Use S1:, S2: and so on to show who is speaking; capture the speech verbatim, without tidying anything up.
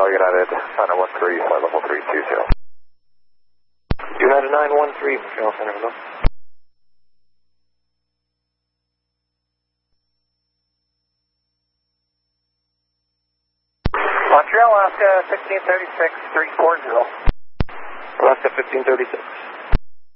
S1: Montreal United, Center one three, flight level three two zero. United nine one three, Montreal Center, hello.
S2: Montreal, Alaska fifteen thirty-six, three four zero.
S1: Alaska fifteen thirty-six.